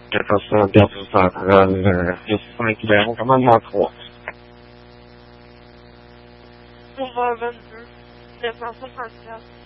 Это соответственно, если тебя команда отход. Vad var det? Det fanns som fanns, ja.